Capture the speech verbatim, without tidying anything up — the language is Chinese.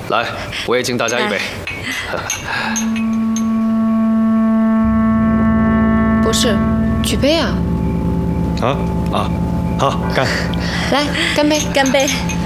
来，我也敬大家一杯。 不是，举杯啊！ 啊啊，好，干！ 来，干杯， 干杯！